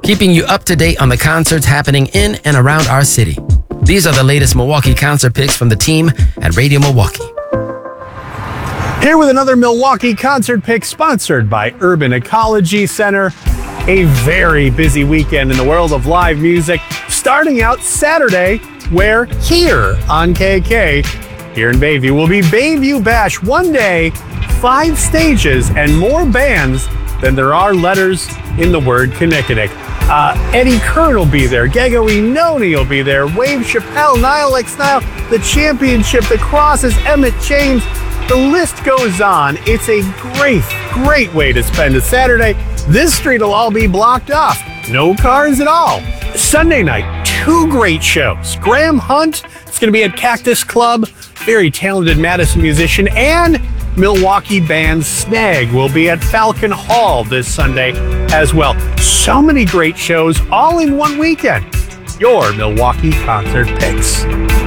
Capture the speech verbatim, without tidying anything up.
keeping you up to date on the concerts happening in and around our city. These are the latest Milwaukee concert picks from the team at Radio Milwaukee. Here with another Milwaukee concert pick sponsored by Urban Ecology Center. A very busy weekend in the world of live music, starting out Saturday, where here on K K, here in Bayview, will be Bayview Bash. One day, five stages, and more bands than there are letters in the word Kinnikinnick. Uh, Eddie Kern will be there, Gego Inoni will be there, Wave Chappelle, Niall X Niall, The Championship, The Crosses, Emmett James. The list goes on. It's a great, great way to spend a Saturday. This street will all be blocked off. No cars at all. Sunday night, two great shows. Graham Hunt is going to be at Cactus Club, very talented Madison musician, and Milwaukee band Snag will be at Falcon Hall this Sunday as well. So many great shows all in one weekend. Your Milwaukee concert picks.